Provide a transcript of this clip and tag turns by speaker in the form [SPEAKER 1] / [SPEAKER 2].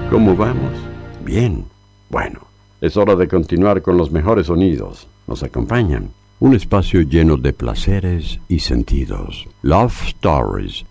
[SPEAKER 1] ¿Cómo vamos? Bien. Bueno, es hora de continuar con los mejores sonidos. ¿Nos acompañan? Un espacio lleno de placeres y sentidos. Love Stories,